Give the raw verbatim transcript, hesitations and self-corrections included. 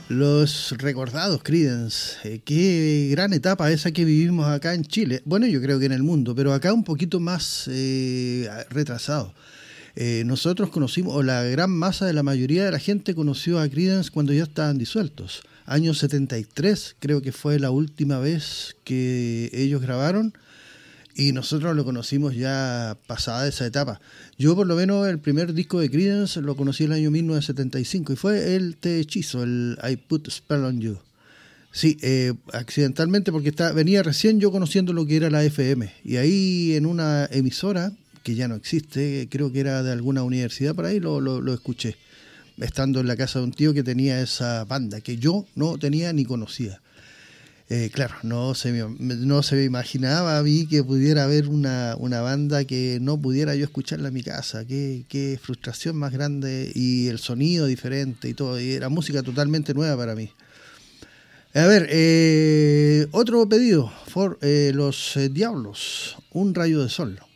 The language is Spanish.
Los recordados Creedence, eh, qué gran etapa esa que vivimos acá en Chile. Bueno, yo creo que en el mundo, pero acá un poquito más eh, retrasado. Eh, nosotros conocimos, o la gran masa de la mayoría de la gente conoció a Creedence cuando ya estaban disueltos. Año setenta y tres creo que fue la última vez que ellos grabaron. Y nosotros lo conocimos ya pasada esa etapa. Yo por lo menos el primer disco de Creedence lo conocí en el año mil novecientos setenta y cinco y fue el Te Hechizo, el I Put a Spell on You. Sí, eh, accidentalmente porque está, venía recién yo conociendo lo que era la F M. Y ahí en una emisora, que ya no existe, creo que era de alguna universidad por ahí, lo, lo, lo escuché. Estando en la casa de un tío que tenía esa banda, que yo no tenía ni conocía. Eh, claro, no se, me, no se me imaginaba a mí que pudiera haber una, una banda que no pudiera yo escucharla en mi casa. Qué, qué frustración más grande, y el sonido diferente y todo. Y era música totalmente nueva para mí. A ver, eh, otro pedido, for, eh, Los eh, Diablos, Un Rayo de Sol.